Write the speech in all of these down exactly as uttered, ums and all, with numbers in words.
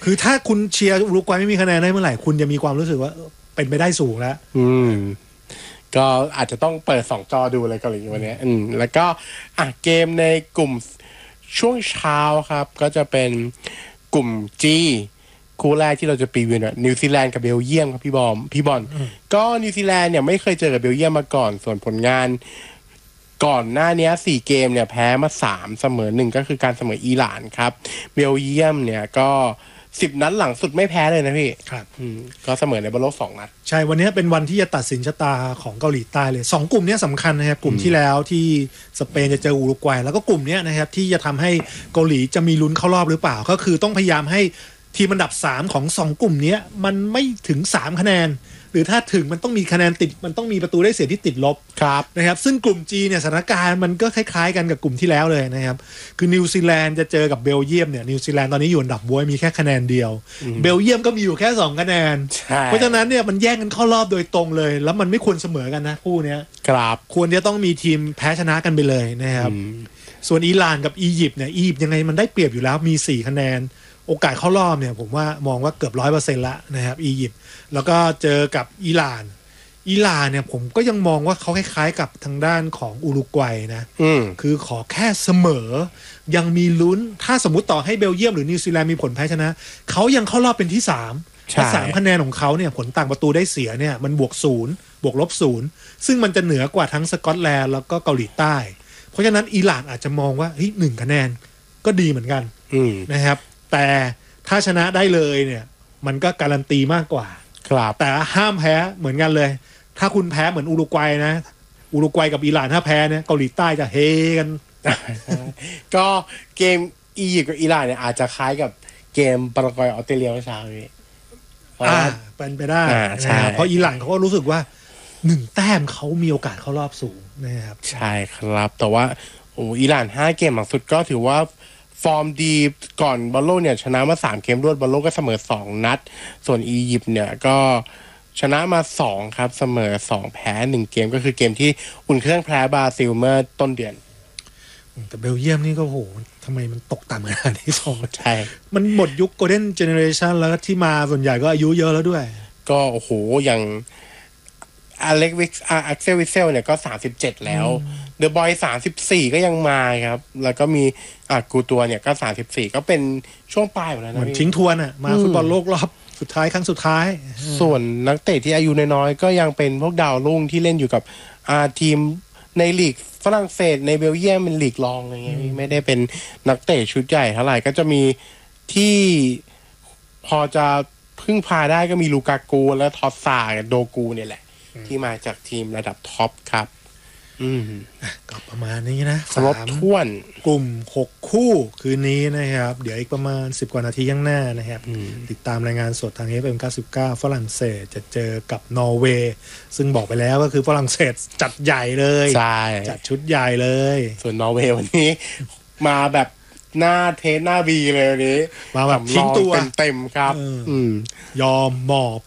คือถ้าคุณเชียร์อุรุกวัยไม่มีคะแนนได้เมื่อไหร่คุณจะมีความรู้สึกว่าเป็นไปได้สูงแล้วอืมก็อาจจะต้องเปิดสองจอดูเลยเกาหลีวันนี้อืมแล้วก็อ่ะเกมในกลุ่มช่วงเช้าครับก็จะเป็นกลุ่ม G คู่แรกที่เราจะปีวิวเนี่ยนิวซีแลนด์กับเบลเยียมครับพี่บอมพี่บอลก็นิวซีแลนด์เนี่ยไม่เคยเจอกับเบลเยียมมาก่อนส่วนผลงานก่อนหน้านี้สี่เกมเนี่ยแพ้มาสามเสมอหนึ่งก็คือการเสมออิหร่านครับเบลเยียมเนี่ยก็สิบนัดหลังสุดไม่แพ้เลยนะพี่ครับก็เสมอในบอลโลกสองนัดใช่วันนี้เป็นวันที่จะตัดสินชะตาของเกาหลีใต้เลยสองกลุ่มนี้สำคัญนะครับกลุ่มที่แล้วที่สเปนจะเจออุรุกวัยแล้วก็กลุ่มนี้นะครับที่จะทำให้เกาหลีจะมีลุ้นเข้ารอบหรือเปล่าก็คือต้องพยายามให้ทีมอันดับสามของสองกลุ่มนี้มันไม่ถึงสามคะแนนหรือถ้าถึงมันต้องมีคะแนนติดมันต้องมีประตูได้เสียที่ติดลบครับนะครับซึ่งกลุ่ม G เนี่ยสถานการณ์มันก็คล้ายๆกันกับกลุ่มที่แล้วเลยนะครับคือนิวซีแลนด์จะเจอกับเบลเยียมเนี่ยนิวซีแลนด์ตอนนี้อยู่อันดับบ๊วยมีแค่คะแนนเดียวเบลเยียมก็มีอยู่แค่สองคะแนนเพราะฉะนั้นเนี่ยมันแย่งกันเข้ารอบโดยตรงเลยแล้วมันไม่ควรเสมอกันนะคู่เนี้ยครับควรจะต้องมีทีมแพ้ชนะกันไปเลยนะครับส่วนอิหร่านกับอียิปต์เนี่ยอียิปต์ยังไงมันได้เปรียบอยู่แล้วมีสี่คะแนนโอกาสเข้ารอบเนี่ยผมว่ามองว่าเกือบ ร้อยเปอร์เซ็นต์ ละนะครับอียิปต์แล้วก็เจอกับอิหร่านอิหร่านเนี่ยผมก็ยังมองว่าเขาคล้ายๆกับทางด้านของอุรุกวัยนะคือขอแค่เสมอยังมีลุ้นถ้าสมมุติต่อให้เบลเยียมหรือนิวซีแลนด์มีผลแพ้ชนะเขายังเข้ารอบเป็นที่สามถ้าสามคะแนนของเขาเนี่ยผลต่างประตูได้เสียเนี่ยมันบวกศูนย์บวกลบศูนย์ซึ่งมันจะเหนือกว่าทั้งสกอตแลนด์แล้วก็เกาหลีใต้เพราะฉะนั้นอิหร่านอาจจะมองว่าเฮ้ยหนึ่งคะแนนก็ดีเหมือนกันนะครับแต่ถ้าชนะได้เลยเนี่ยมันก็การันตีมากกว่าครับแต่ห้ามแพ้เหมือนกันเลยถ้าคุณแพ้เหมือนอุรุกวัยนะอุรุกวัยกับอิหร่านถ้าแพ้เนี่ยเกาหลีใต้จะเฮกันก็เกมอียิปต์กับอิหร่านเนี่ยอาจจะคล้ายกับเกมปารากวัยออสเตรเลียเมื่อเช้านี้อ่าเป็นไปได้ใช่เพราะอิหร่านเขาก็รู้สึกว่าหนึ่งแต้มเขามีโอกาสเข้ารอบสูงนะครับใช่ครับแต่ว่าโอ้อิหร่านห้าเกมหลังสุดก็ถือว่าฟอร์มดีก่อนบอลโลกเนี่ยชนะมาสามเกมรวดบอลโลกก็เสมอสองนัดส่วนอียิปต์เนี่ยก็ชนะมาสองครับเสมอสองแพ้หนึ่งเกมก็คือเกมที่อุ่นเครื่องแพ้บราซิลเมื่อต้นเดือนแต่เบลเยียมนี่ก็โหทำไมมันตกต่ำขนาดนี้สองใช่มันหมดยุคโกลเด้นเจเนอเรชันแล้วที่มาส่วนใหญ่ก็อายุเยอะแล้วด้วยก็โอ้โหอย่างอเล็กวิกอักเซลวิเซลเนี่ยก็สามสิบเจ็ดแล้วเดอะบอยสามสิบสี่ก็ยังมาครับแล้วก็มีอ่ะกูตัวเนี่ยก็สามสิบสี่ก็เป็นช่วงปลายหมดแล้วนะเหมือนทิ้งทวนอ่ะมาฟุตบอลโลกรอบสุดท้ายครั้งสุดท้ายส่วนนักเตะที่อายุน้อยๆก็ยังเป็นพวกดาวรุ่งที่เล่นอยู่กับอาทีมในลีกฝรั่งเศสในเบลเยียมเป็นลีกรองอะไรเงี้ยไม่ได้เป็นนักเตะชุดใหญ่เท่าไหร่ก็จะมีที่พอจะพึ่งพาได้ก็มีลูกากูและทอสซากับโดกูเนี่ยแหละที่มาจากทีมระดับท็อปครับอืมก็ประมาณนี้นะครบถ้วนกลุ่มหกคู่คืนนี้นะครับเดี๋ยวอีกประมาณสิบกว่านาทีข้างหน้านะครับติดตามรายงานสดทาง เอฟ เอ็ม เก้าสิบเก้าฝรั่งเศสจะเจอกับนอร์เวย์ซึ่งบอกไปแล้วก็คือฝรั่งเศสจัดใหญ่เลยใช่จัดชุดใหญ่เลยส่วนนอร์เวย์วันนี้มาแบบหน้าเทสหน้าบีเลยวันนี้มาแบบทิ้งตัวเต็มๆครับอืมยอมมอบ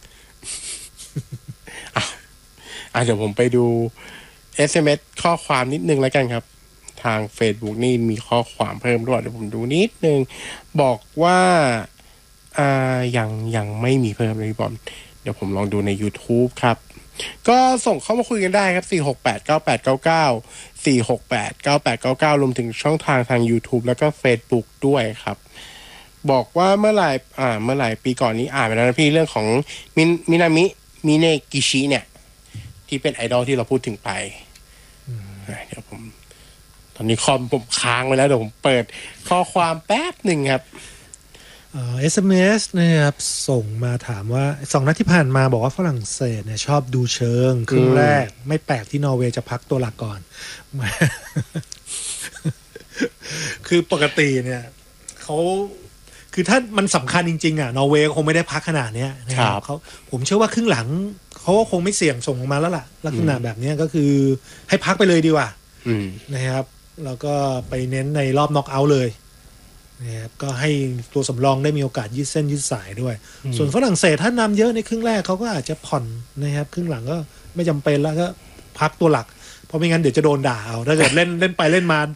อ่ะเดี๋ยวผมไปดู เอส เอ็ม เอส ข้อความนิดนึงแล้วกันครับทาง Facebook นี่มีข้อความเพิ่มด้วยเดี๋ยวผมดูนิดนึงบอกว่าอ่ายังยังไม่มีเพิ่มเลยพี่บอลเดี๋ยวผมลองดูใน YouTube ครับก็ส่งเข้ามาคุยกันได้ครับสี่ หก แปด เก้า แปด เก้า เก้า สี่ หก แปด เก้า แปด เก้า เก้ารวมถึงช่องทางทาง YouTube แล้วก็ Facebook ด้วยครับบอกว่าเมื่อไหร่อ่าเมื่อไหร่ปีก่อนนี้อ่านไปแล้วนะพี่เรื่องของมินมินามิมิเนกิชิเนี่ยที่เป็นไอดอลที่เราพูดถึงไปเดี๋ยวผมตอนนี้คอมผมค้างไว้แล้วเดี๋ยวผมเปิดข้อความแป๊บหนึ่งครับเอ่อ เอส เอ็ม เอส นะครับส่งมาถามว่าสองนัดที่ผ่านมาบอกว่าฝรั่งเศสเนี่ยชอบดูเชิงครึ่งแรกไม่แปลกที่นอร์เวย์จะพักตัวหลักก่อน คือปกติเนี่ยเขาคือถ้ามันสำคัญจริงๆอ่ะนอร์เวย์คงไม่ได้พักขนาดนี้นะครับเขาผมเชื่อว่าครึ่งหลังเขาก็คงไม่เสี่ยงส่งออกมาแล้วล่ะลักษณะแบบนี้ก็คือให้พักไปเลยดีกว่านะครับแล้วก็ไปเน้นในรอบน็อกเอาท์เลยนะครับก็ให้ตัวสำรองได้มีโอกาสยืดเส้นยืดสายด้วยส่วนฝรั่งเศสถ้านำเยอะในครึ่งแรกเขาก็อาจจะผ่อนนะครับครึ่งหลังก็ไม่จำเป็นแล้วก็พักตัวหลักเพราะไม่งั้นเดี๋ยวจะโดนด่าเอาถ้าเกิดเล่นเล่นไปเล่นมา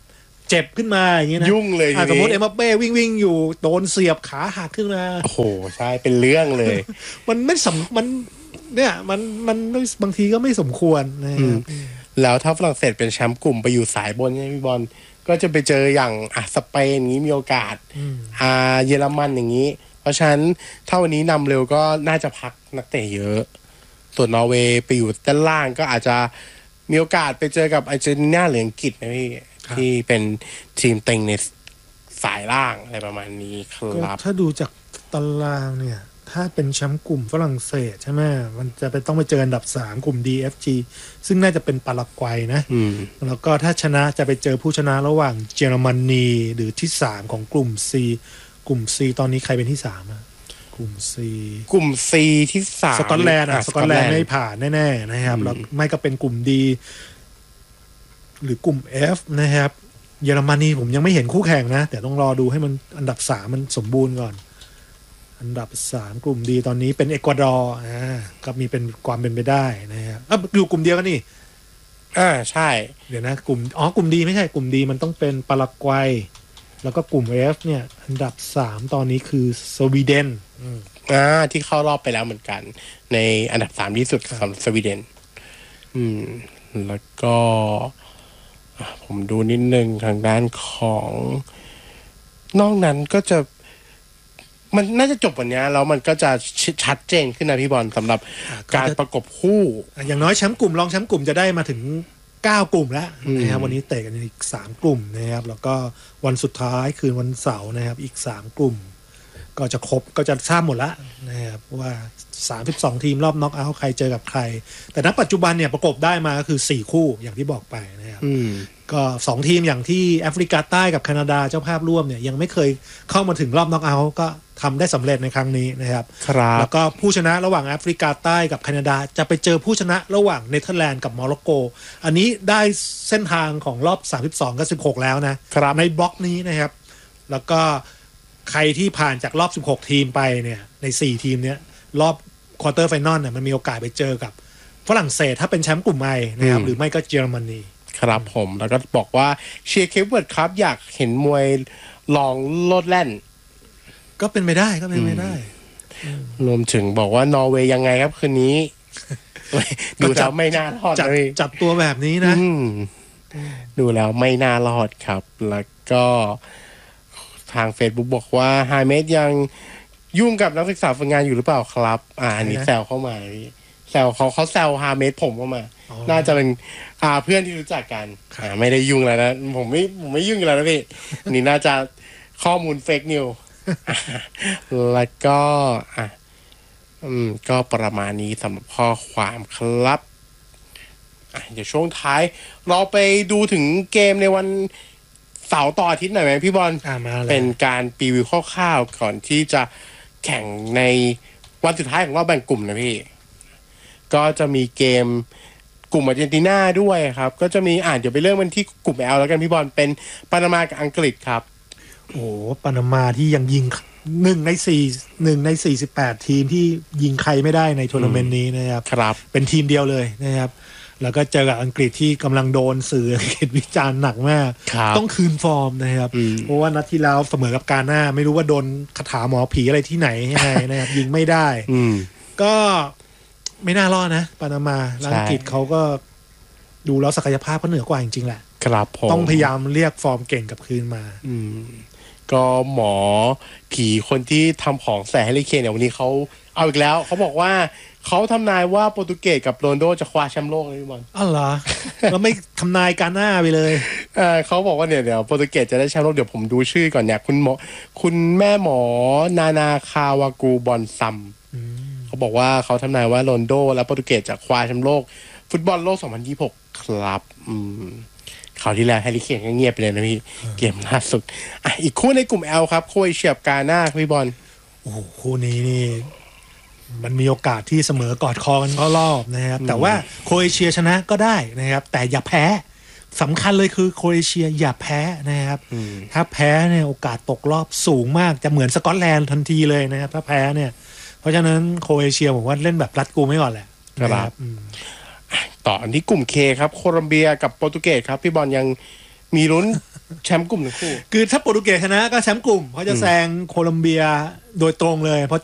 เจ็บขึ้นมาอย่างนี้นะยุ่งเลยสมมติเอ็มบัปเป้วิ่งวิ่งอยู่โดนเสียบขาหักขึ้นมาโอ้โหใช่เป็นเรื่องเลยมันไม่สำมันเนี่ยมันมันบางทีก็ไม่สมควรนะครับแล้วถ้าฝรั่งเศสเป็นแชมป์กลุ่มไปอยู่สายบนเนี่ยพี่บอลก็จะไปเจออย่างอ่ะสเปนอย่างนี้มีโอกาสอ่าเยอรมันอย่างนี้เพราะฉะนั้นถ้าวันนี้นำเร็วก็น่าจะพักนักเตะเยอะส่วนนอร์เวย์ไปอยู่ด้านล่างก็อาจจะมีโอกาสไปเจอกับอาร์เจนตินาหรืออังกฤษนะพี่ที่เป็นทีมเต็งในสายล่างอะไรประมาณนี้ครับถ้าดูจากตารางเนี่ยถ้าเป็นแชมป์กลุ่มฝรั่งเศสใช่ไหมมันจะไปต้องไปเจออันดับสามกลุ่ม ดี เอฟ จี ซึ่งน่าจะเป็นปารากวัยนะแล้วก็ถ้าชนะจะไปเจอผู้ชนะระหว่างเยอรมนีหรือที่สามของกลุ่ม C กลุ่ม C ตอนนี้ใครเป็นที่สามอะกลุ่ม C กลุ่ม C ที่สามสกอตแลนด์อ่ะสกอตแลนด์ไม่ผ่านแน่ๆนะครับแล้วไม่ก็เป็นกลุ่ม D หรือกลุ่ม F นะครับเยอรมนีผมยังไม่เห็นคู่แข่งนะแต่ต้องรอดูให้มันอันดับสามมันสมบูรณ์ก่อนอันดับสามกลุ่มดีตอนนี้เป็นเอกวาดอร์อ่าก็มีเป็นความเป็นไปได้นะครับอ่ะอยู่กลุ่มเดียวกันนี่อ่าใช่เดี๋ยวนะกลุ่มอ๋อกลุ่มดีไม่ใช่กลุ่มดีมันต้องเป็นปารากวัยแล้วก็กลุ่ม F เนี่ยอันดับสามตอนนี้คือสวีเดนอ่าที่เข้ารอบไปแล้วเหมือนกันในอันดับสามที่สุดของสวีเดนอืมแล้วก็ผมดูนิดนึงทางด้านของนอกนั้นก็จะมันน่าจะจบวันนี้แล้วมันก็จะชัดเจนขึ้นนะพี่บอลสำหรับการประกบคู่อย่างน้อยแชมป์กลุ่มรองแชมป์กลุ่มจะได้มาถึงเก้ากลุ่มแล้วนะครับวันนี้เตะกันอีกสามกลุ่มนะครับแล้วก็วันสุดท้ายคืนวันเสาร์นะครับอีกสามกลุ่มก็จะครบก็จะทราบหมดแล้วนะครับว่าสามสิบสองทีมรอบน็อกเอาท์ใครเจอกับใครแต่ณปัจจุบันเนี่ยประกบได้มาก็คือสี่คู่อย่างที่บอกไปนะครับก็สองทีมอย่างที่แอฟริกาใต้กับแคนาดาเจ้าภาพร่วมเนี่ยยังไม่เคยเข้ามาถึงรอบน็อกเอาท์ก็ทำได้สำเร็จในครั้งนี้นะครับครับแล้วก็ผู้ชนะระหว่างแอฟริกาใต้กับแคนาดาจะไปเจอผู้ชนะระหว่างเนเธอร์แลนด์กับโมร็อกโกอันนี้ได้เส้นทางของรอบสามสิบสองกับสิบหกแล้วนะในบล็อกนี้นะครับแล้วก็ใครที่ผ่านจากรอบสิบหกทีมไปเนี่ยในสี่ทีมเนี้ยรอบควอเตอร์ไฟนอลเนี่ยมันมีโอกาสไปเจอกับฝรั่งเศสถ้าเป็นแชมป์กลุ่มไอนะครับหรือไม่ก็เยอรมนีครับผมแล้วก็บอกว่าเชียร์เคปเวิร์ดครับอยากเห็นมวยลองโลดแล่นก็เป็นไปได้ก็เป็นไปได้รวมถึงบอกว่านอร์เวย์ยังไงครับคืนนี้ดูแล้วไม่น่ารอดเลยจับตัวแบบนี้นะดูแล้วไม่น่ารอดครับแล้วก็ทาง Facebook บอกว่าไฮเมดยังยุ่งกับนักศึกษาฝึกงานอยู่หรือเปล่าครับอ่าอันนี้แซวเข้ามาแซวเขาเขาแซวไฮเมดผมเข้ามาน่าจะเป็นอ่าเพื่อนที่รู้จักกันอ่าไม่ได้ยุ่งแล้วนะผมไม่ผมไม่ยุ่งแล้วนะพี่นี่น่าจะข้อมูลเฟกนิวแล้วก็อ่ะอืมก็ประมาณนี้สำหรับข้อความครับอ่ะเดี๋ยวช่วงท้ายเราไปดูถึงเกมในวันเสาร์ต่ออาทิตย์หน่อยไหมพี่บอลเป็นการพรีวิวคร่าวๆก่อนที่จะแข่งในวันสุดท้ายของรอบแบ่งกลุ่มนะพี่ก็จะมีเกมกลุ่มอาร์เจนตินาด้วยครับก็จะมีอ่านเดี๋ยวไปเริ่มกันที่กลุ่ม L แล้วกันพี่บอลเป็นปานามากับอังกฤษครับโอ้ปานามาที่ยังยิงหนึ่งในสี่หนึ่งในสี่สิบแปดทีมที่ยิงใครไม่ได้ในทัวร์นาเมนต์นี้นะครับครับเป็นทีมเดียวเลยนะครับแล้วก็เจอกับอังกฤษที่กำลังโดนสื่ออังกฤษวิจารณ์หนักมากต้องคืนฟอร์มนะครับเพราะว่านัดที่แล้วเสมอกับกาน่าไม่รู้ว่าโดนคาถาหมอผีอะไรที่ไหนยังไงนะครับยิงไม่ได้ก็ไม่น่ารอดนะปานามาอังกฤษเขาก็ดูแล้วศักยภาพเขาเหนือกว่าจริงๆแหละครับต้องพยายามเรียกฟอร์มเก่งกลับคืนมาอืมก็หมอผีคนที่ทำของใส่ให้ลิเคนเนี่ยวันนี้เขาเอาอีกแล้วเขาบอกว่าเขาทำนายว่าโปรตุเกสกับโรนลโดจะคว้าแชมป์โลกเลยพี่บอลอ๋อเหรอเราไม่ทำนายการหน้าไปเลยเออเขาบอกว่าเนี่ยเดี๋ยวโปรตุเกสจะได้แชมป์โลกเดี๋ยวผมดูชื่อก่อนเนี่ยคุณหมอคุณแม่หมอนานาคาวากูบอนซัมเขาบอกว่าเขาทำนายว่าโรนลโดและโปรตุเกสจะคว้าแชมป์โลกฟุตบอลโลกสองพันยี่สิบหกครับอืมคราวที่แล้วแฮร์รี่เคนก็เงียบไปเลยนะพี่เกมล่าสุดอ่ะอีกคู่ในกลุ่ม L ครับโครเอเชียกับกาน่าพี่บอลโอ้โหคู่นี้นี่มันมีโอกาสที่เสมอกอดคอกันเข้ารอบนะครับแต่ว่าโครเอเชียชนะก็ได้นะครับแต่อย่าแพ้สำคัญเลยคือโครเอเชียอย่าแพ้นะครับถ้าแพ้เนี่ยโอกาสตกรอบสูงมากจะเหมือนสกอตแลนด์ทันทีเลยนะครับถ้าแพ้เนี่ยเพราะฉะนั้นโครเอเชียผมว่าเล่นแบบรัดกุมไว้ก่อนแหละครับต่ออันที่กลุ่ม K ครับโคลอมเบียกับโปรตุเกสครับพี่บอลยังมีลุ้นแชมป์กลุ่มทั้งคู่คือถ้าโปรตุเกสชนะก็แชมป์กลุ่มเขาจะแซงโคลอมเบียโดยตรงเลยเพราะ